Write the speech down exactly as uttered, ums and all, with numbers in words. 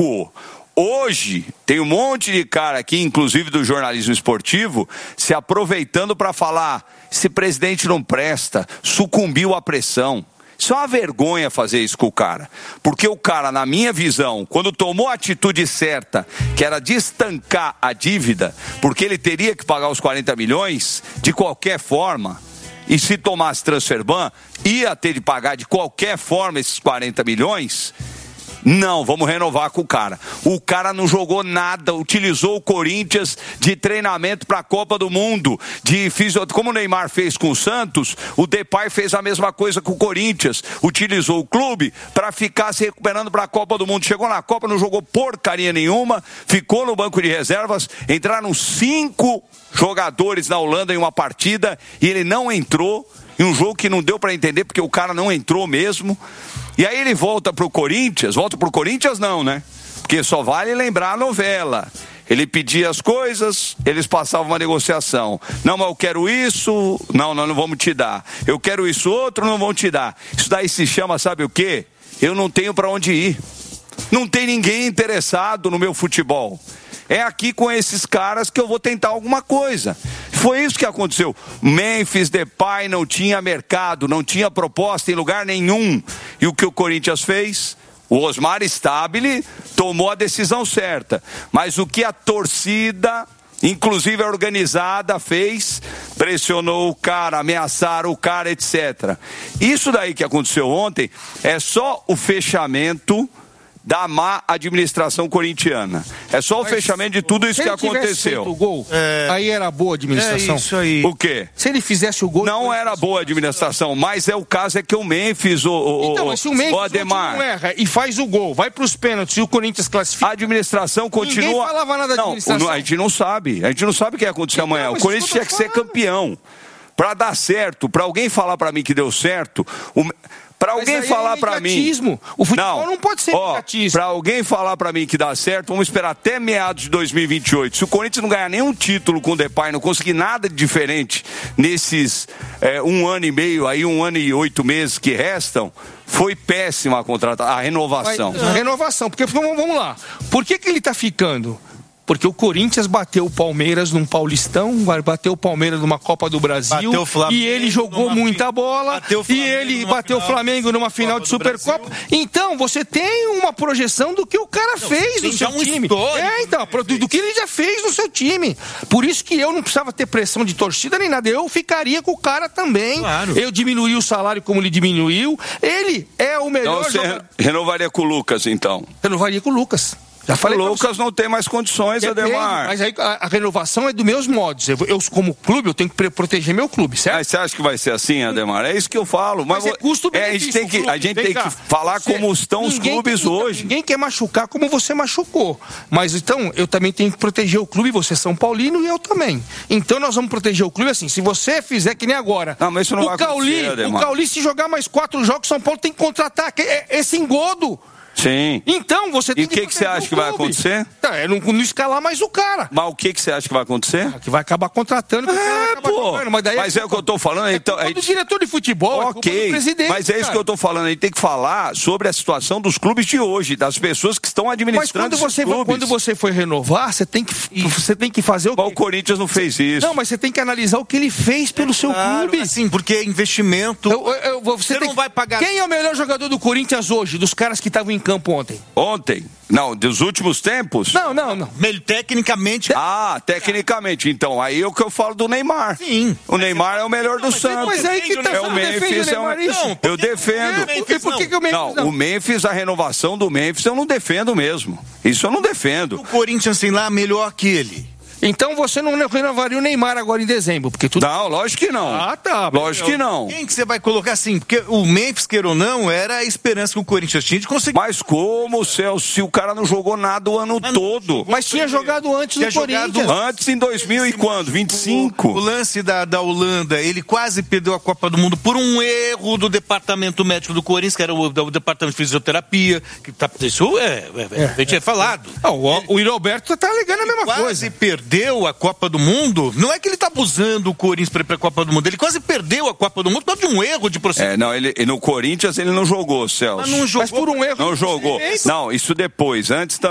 recuou. Hoje, tem um monte de cara aqui, inclusive do jornalismo esportivo, se aproveitando para falar: esse presidente não presta, sucumbiu à pressão. Isso é uma vergonha fazer isso com o cara. Porque o cara, na minha visão, quando tomou a atitude certa, que era de estancar a dívida, porque ele teria que pagar os quarenta milhões, de qualquer forma, e se tomasse transfer ban, ia ter de pagar de qualquer forma esses quarenta milhões... Não, vamos renovar com o cara. O cara não jogou nada, utilizou o Corinthians de treinamento para a Copa do Mundo. De, como o Neymar fez com o Santos, o Depay fez a mesma coisa com o Corinthians. Utilizou o clube para ficar se recuperando para a Copa do Mundo. Chegou na Copa, não jogou porcaria nenhuma, ficou no banco de reservas. Entraram cinco jogadores na Holanda em uma partida e ele não entrou. Em um jogo que não deu para entender porque o cara não entrou mesmo. E aí ele volta pro Corinthians, volta pro Corinthians não, né? Porque só vale lembrar a novela. Ele pedia as coisas, eles passavam uma negociação. Não, mas eu quero isso, não, nós não vamos te dar. Eu quero isso outro, não vão te dar. Isso daí se chama, sabe o quê? Eu não tenho para onde ir. Não tem ninguém interessado no meu futebol. É aqui com esses caras que eu vou tentar alguma coisa. Foi isso que aconteceu. Memphis, Depay não tinha mercado, não tinha proposta em lugar nenhum. E o que o Corinthians fez? O Osmar Stabile tomou a decisão certa. Mas o que a torcida, inclusive a organizada, fez? Pressionou o cara, ameaçaram o cara, etcétera. Isso daí que aconteceu ontem é só o fechamento da má administração corintiana. É só o Mas, fechamento de tudo isso que aconteceu. O gol, é... aí era boa administração. É isso aí. O quê? Se ele fizesse o gol... Não era boa administração, mas é o caso é que o Memphis, o, o, então, se o Memphis o Ademar não erra e faz o gol, vai para os pênaltis e o Corinthians classifica... A administração continua... Ninguém falava nada da administração. Não, a gente não sabe. A gente não sabe o que vai acontecer então, amanhã. O Corinthians tinha que ser campeão. Para dar certo, para alguém falar para mim que deu certo... O... Para alguém falar é para mim... O futebol não, não pode ser negatismo. Para alguém falar para mim que dá certo, vamos esperar até meados de dois mil e vinte e oito. Se o Corinthians não ganhar nenhum título com o Depay, não conseguir nada de diferente nesses é, um ano e meio, aí um ano e oito meses que restam, foi péssima a contratação, a renovação. Mas, a renovação, porque vamos lá. Por que que ele está ficando? Porque o Corinthians bateu o Palmeiras num Paulistão, bateu o Palmeiras numa Copa do Brasil, e ele jogou muita fin... bola, e ele bateu o Flamengo numa final de Supercopa. Então, você tem uma projeção do que o cara não, fez no seu um time. Histórico, é, então, do, do que ele já fez no seu time. Por isso que eu não precisava ter pressão de torcida nem nada. Eu ficaria com o cara também. Claro. Eu diminuí o salário como ele diminuiu. Ele é o melhor então, você jogador. Renovaria com o Lucas, então? Renovaria com o Lucas. Já falei o Lucas não tem mais condições, Depende, Ademar. Mas aí a, a renovação é dos meus modos. Eu, eu, como clube, eu tenho que proteger meu clube, certo? Mas você acha que vai ser assim, Ademar? É isso que eu falo. Mas, mas é custo é, a gente tem que, a gente tem que falar você, como estão os clubes hoje. Ninguém quer machucar como você machucou. Mas então, eu também tenho que proteger o clube. Você é São Paulino e eu também. Então nós vamos proteger o clube assim. Se você fizer que nem agora. Não, mas isso não o vai Cauli, acontecer, O Cauli, se jogar mais quatro jogos, São Paulo tem que contratar esse engodo. Sim. Então, você tem e que. E o que, que você acha que vai acontecer? É não, não escalar mais o cara. Mas o que, que você acha que vai acontecer? Que vai acabar contratando. É, acabar pô. Comprando, mas daí mas é, é o que eu tô falando. É então, é do diretor de futebol, ok, é do presidente. Mas é isso cara. que eu tô falando. A gente tem que falar sobre a situação dos clubes de hoje, das pessoas que estão administrando mas quando você, clubes. quando você for renovar, você tem que, você tem que fazer o quê? O Corinthians não fez isso. Não, mas você tem que analisar o que ele fez pelo é seu claro, clube. Sim, porque é investimento. Eu, eu, eu, você você tem não vai pagar. Quem é o melhor jogador do Corinthians hoje, dos caras que estavam em campo ontem? Ontem? Não, dos últimos tempos? Não, não, não. Tecnicamente. Ah, tecnicamente. Então, aí é o que eu falo do Neymar. Sim. O Neymar é o melhor do não, Santos. Mas aí que tá, é o Memphis. É o... Não, eu defendo. É, e por que, que o Memphis não, não? O Memphis, a renovação do Memphis, eu não defendo mesmo. Isso eu não defendo. O Corinthians tem lá melhor que ele. Então você não renovaria o Neymar agora em dezembro, porque tudo... Não, lógico que não. Ah, tá. Lógico que não. Quem que você vai colocar assim? Porque o Memphis, queira ou não, era a esperança que o Corinthians tinha de conseguir... Mas como, Celso, se o cara não jogou nada o ano Mas todo? Mas tinha jogado antes no Corinthians. Antes em dois mil e quando? vinte e cinco? O, o lance da, da Holanda, ele quase perdeu a Copa do Mundo por um erro do departamento médico do Corinthians, que era o, o departamento de fisioterapia, que tá, isso é, é, é, a gente é falado. Não, o, o Roberto tá alegando a mesma quase coisa. Quase perdeu a Copa do Mundo, não é que ele tá abusando o Corinthians para ir pra Copa do Mundo, ele quase perdeu a Copa do Mundo por causa de um erro de procedimento. É, não, ele, no Corinthians ele não jogou, Celso. Mas não jogou. Mas por um erro. Não jogou. Não, isso depois, antes também.